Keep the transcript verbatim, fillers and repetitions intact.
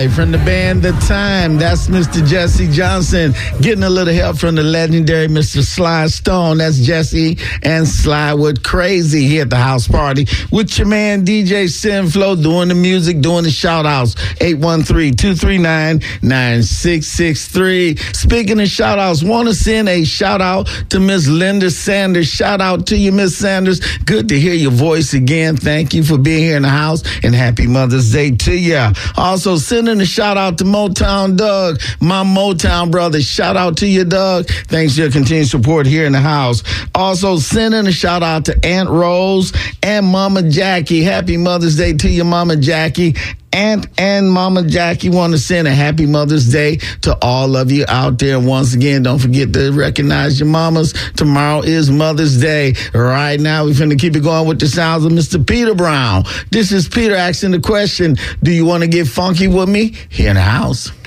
right, from the band The Time, that's Mister Jesse Johnson. Getting a little help from the legendary Mister Sly Stone. That's Jesse and Sly with Crazy here at the house party with your man D J Sinflow doing the music, doing the shout-outs. eight one three, two three nine, nine six six three. Speaking of shout-outs, want to send a shout-out to Miss Linda Sanders. Shout-out to you, Miss Sanders. Good to hear your voice again. Thank you for being here in the house, and happy Mother's Day to you. Also, sending a shout-out to Motown Doug, my Motown brother. Shout-out to you, Doug. Thanks for your continued support here in the house. Also, sending a shout-out to Aunt Rose and Mama Jackie. Happy Mother's Day to you, Mama Jackie. Aunt and Mama Jackie want to send a happy Mother's Day to all of you out there. Once again, don't forget to recognize your mamas. Tomorrow is Mother's Day. Right now, we're finna keep it going with the sounds of Mister Peter Brown. This is Peter asking the question, do you want to get funky with me? Here in the house.